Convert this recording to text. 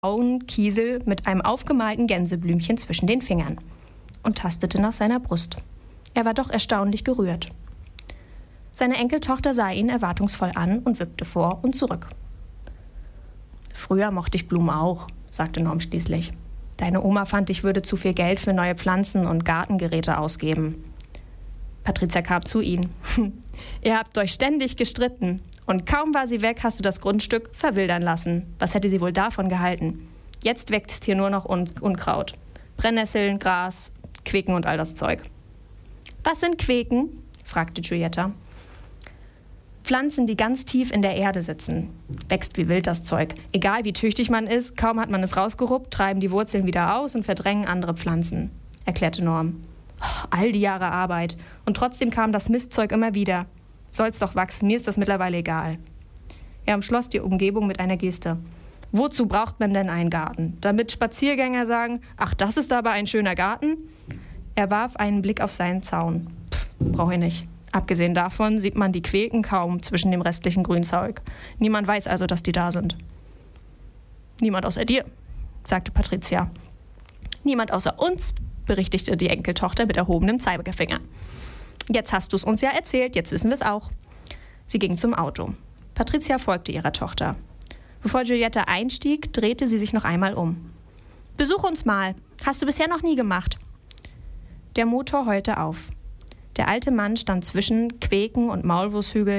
grauen Kiesel mit einem aufgemalten Gänseblümchen zwischen den Fingern und tastete nach seiner Brust. Er war doch erstaunlich gerührt. Seine Enkeltochter sah ihn erwartungsvoll an und wippte vor und zurück. »Früher mochte ich Blumen auch«, sagte Norm schließlich. »Deine Oma fand, ich würde zu viel Geld für neue Pflanzen und Gartengeräte ausgeben.« Patricia kam zu ihnen. »Ihr habt euch ständig gestritten. Und kaum war sie weg, hast du das Grundstück verwildern lassen. Was hätte sie wohl davon gehalten? Jetzt wächst hier nur noch Unkraut. Brennnesseln, Gras, Queken und all das Zeug.« »Was sind Queken?« fragte Giulietta. »Pflanzen, die ganz tief in der Erde sitzen. Wächst wie wild das Zeug. Egal wie tüchtig man ist, kaum hat man es rausgeruppt, treiben die Wurzeln wieder aus und verdrängen andere Pflanzen«, erklärte Norm. »All die Jahre Arbeit. Und trotzdem kam das Mistzeug immer wieder. Soll's doch wachsen, mir ist das mittlerweile egal.« Er umschloss die Umgebung mit einer Geste. »Wozu braucht man denn einen Garten? Damit Spaziergänger sagen, ach, das ist aber ein schöner Garten?« Er warf einen Blick auf seinen Zaun. »Brauche ich nicht. Abgesehen davon sieht man die Queken kaum zwischen dem restlichen Grünzeug. Niemand weiß also, dass die da sind.« »Niemand außer dir«, sagte Patricia. »Niemand außer uns«, berichtigte die Enkeltochter mit erhobenem Zeigefinger. »Jetzt hast du es uns ja erzählt, jetzt wissen wir es auch.« Sie ging zum Auto. Patricia folgte ihrer Tochter. Bevor Giulietta einstieg, drehte sie sich noch einmal um. »Besuch uns mal. Hast du bisher noch nie gemacht.« Der Motor heulte auf. Der alte Mann stand zwischen Queken und Maulwurfshügeln